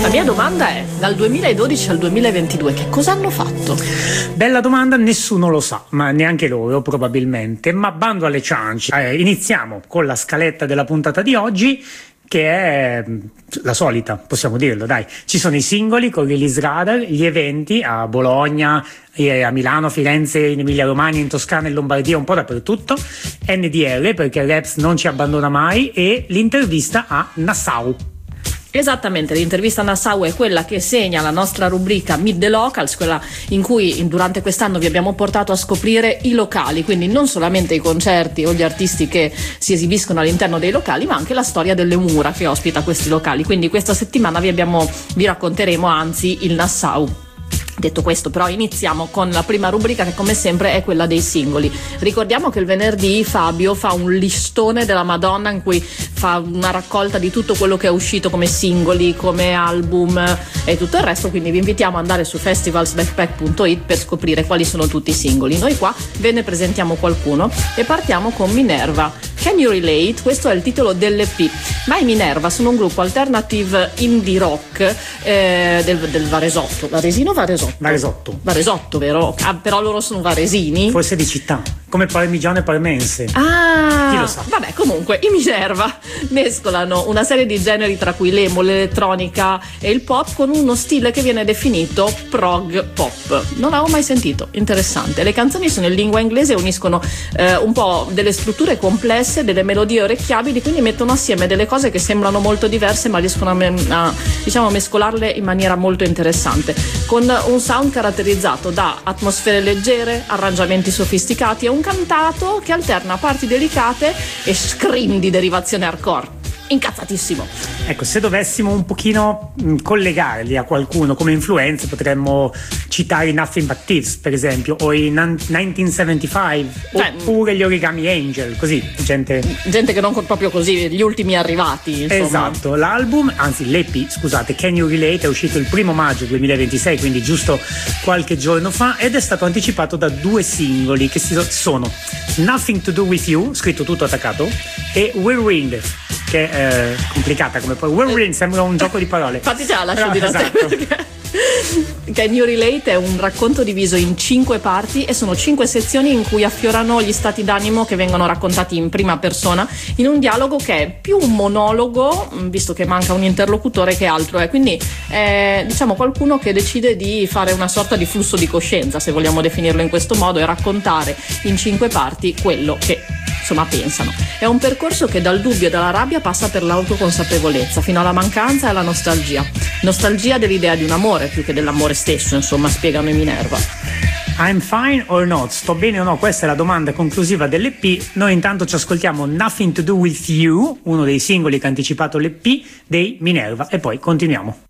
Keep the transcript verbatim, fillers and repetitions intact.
La mia domanda è, dal duemiladodici al duemilaventidue che cosa hanno fatto? Bella domanda, nessuno lo sa, ma neanche loro probabilmente, ma bando alle ciance. Eh, iniziamo con la scaletta della puntata di oggi, che è la solita, possiamo dirlo, dai. Ci sono i singoli con Release Radar, gli eventi a Bologna, a Milano, a Firenze, in Emilia Romagna, in Toscana, in Lombardia, un po' dappertutto, N D R perché Raps non ci abbandona mai, e l'intervista a Nassau. Esattamente, l'intervista a Nassau è quella che segna la nostra rubrica Meet the Locals, quella in cui durante quest'anno vi abbiamo portato a scoprire i locali, quindi non solamente i concerti o gli artisti che si esibiscono all'interno dei locali, ma anche la storia delle mura che ospita questi locali. Quindi questa settimana vi abbiamo, vi racconteremo anzi il Nassau. Detto questo, però, iniziamo con la prima rubrica, che come sempre è quella dei singoli. Ricordiamo che il venerdì Fabio fa un listone della Madonna in cui fa una raccolta di tutto quello che è uscito come singoli, come album e tutto il resto, quindi vi invitiamo ad andare su festivalsbackpack punto it per scoprire quali sono tutti i singoli. Noi qua ve ne presentiamo qualcuno e partiamo con Minerva. Can You Relate? Questo è il titolo dell'E P. Ma i Minerva sono un gruppo alternative indie rock eh, del, del Varesotto. Varesino o Varesotto? Varesotto. Varesotto, vero? Ah, però loro sono varesini? Forse di città, come parmigiano e parmense. Ah, chi lo sa? Vabbè, comunque i Minerva mescolano una serie di generi, tra cui l'emo, l'elettronica e il pop, con uno stile che viene definito prog pop. Non l'avevo mai sentito, interessante. Le canzoni sono in lingua inglese e uniscono eh, un po' delle strutture complesse, delle melodie orecchiabili, quindi mettono assieme delle cose che sembrano molto diverse ma riescono a, me- a diciamo mescolarle in maniera molto interessante, con un sound caratterizzato da atmosfere leggere, arrangiamenti sofisticati e un cantato che alterna parti delicate e scream di derivazione hardcore. Incazzatissimo. Ecco, se dovessimo un pochino mh, collegarli a qualcuno come influenze, potremmo citare i Nothing But Thieves, per esempio, o i nan- millenovecentosettantacinque, cioè, oppure gli Origami Angel, così, gente... gente che non proprio così, gli ultimi arrivati, insomma. Esatto, l'album, anzi l'E P, scusate, Can You Relate, è uscito il primo maggio duemilaventisei, quindi giusto qualche giorno fa, ed è stato anticipato da due singoli che sono Nothing To Do With You, scritto tutto attaccato, e Whirlwind, che è eh, complicata come poi Whirlwind sembra un gioco di parole. Infatti già lascio Però, di esatto. perché Can You Relate è un racconto diviso in cinque parti e sono cinque sezioni in cui affiorano gli stati d'animo che vengono raccontati in prima persona in un dialogo che è più un monologo, visto che manca un interlocutore, che altro è. Quindi è, diciamo, qualcuno che decide di fare una sorta di flusso di coscienza, se vogliamo definirlo in questo modo, e raccontare in cinque parti quello che insomma pensano. È un percorso che dal dubbio e dalla rabbia passa per l'autoconsapevolezza fino alla mancanza e alla nostalgia. Nostalgia dell'idea di un amore più che dell'amore stesso, insomma, spiegano i Minerva. I'm fine or not? Sto bene o no? Questa è la domanda conclusiva dell'E P. Noi intanto ci ascoltiamo Nothing To Do With You, uno dei singoli che ha anticipato l'E P dei Minerva, e poi continuiamo.